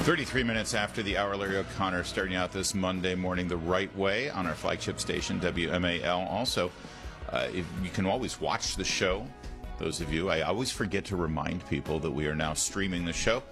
33 minutes after the hour, Larry O'Connor starting out this Monday morning the right way on our flagship station, WMAL. Also, you can always watch the show. Those of you, I always forget to remind people that we are now streaming the show.